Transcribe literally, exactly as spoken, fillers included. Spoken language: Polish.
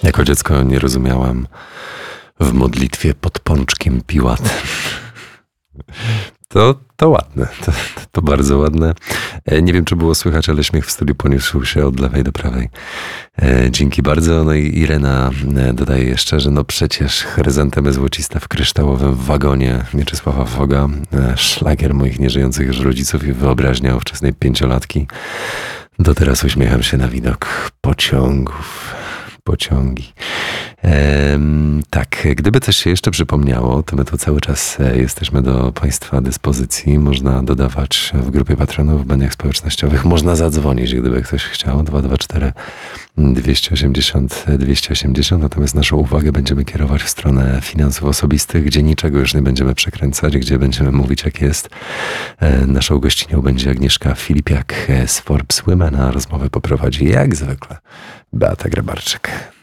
Jako dziecko nie rozumiałam w modlitwie pod pączkiem piłatem. To, to ładne, to, to bardzo ładne. Nie wiem, czy było słychać, ale śmiech w studiu poniósł się od lewej do prawej. Dzięki bardzo. No i Irena dodaje jeszcze, że no przecież chryzantemy złociste w kryształowym wagonie Mieczysława Foga, szlagier moich nieżyjących już rodziców i wyobraźnia ówczesnej pięciolatki. Do teraz uśmiecham się na widok pociągów. Pociągi. Ehm, tak, gdyby coś się jeszcze przypomniało, to my tu cały czas jesteśmy do Państwa dyspozycji. Można dodawać w grupie patronów, w mediach społecznościowych. Można zadzwonić, gdyby ktoś chciał. dwa dwa cztery dwieście osiemdziesiąt dwieście osiemdziesiąt. Natomiast naszą uwagę będziemy kierować w stronę finansów osobistych, gdzie niczego już nie będziemy przekręcać, gdzie będziemy mówić jak jest. E, naszą gościnią będzie Agnieszka Filipiak z Forbes Women, a rozmowę poprowadzi jak zwykle Beata Grabarczyk.